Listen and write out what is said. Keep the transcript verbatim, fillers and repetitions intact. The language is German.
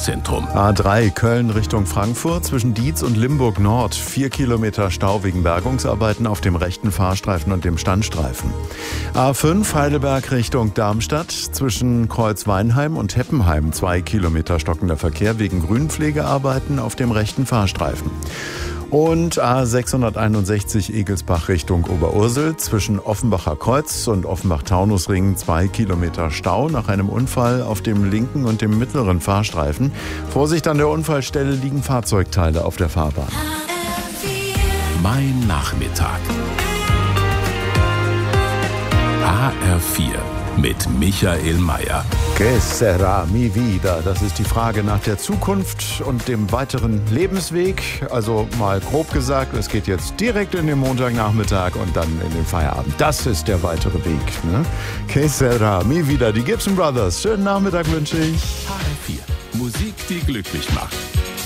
Stadtzentrum. A drei Köln Richtung Frankfurt zwischen Dietz und Limburg Nord. Vier Kilometer Stau wegen Bergungsarbeiten auf dem rechten Fahrstreifen und dem Standstreifen. A fünf Heidelberg Richtung Darmstadt zwischen Kreuzweinheim und Heppenheim. Zwei Kilometer stockender Verkehr wegen Grünpflegearbeiten auf dem rechten Fahrstreifen. Und A sechshunderteinundsechzig Egelsbach Richtung Oberursel zwischen Offenbacher Kreuz und Offenbach-Taunusring zwei Kilometer Stau nach einem Unfall auf dem linken und dem mittleren Fahrstreifen. Vorsicht, an der Unfallstelle liegen Fahrzeugteile auf der Fahrbahn. Mein Nachmittag. H R vier mit Michael Mayer. Que sera mi vida? Das ist die Frage nach der Zukunft und dem weiteren Lebensweg. Also mal grob gesagt, es geht jetzt direkt in den Montagnachmittag und dann in den Feierabend. Das ist der weitere Weg. Ne? Que sera mi vida? Die Gibson Brothers. Schönen Nachmittag wünsche ich. H R vier. Musik, die glücklich macht.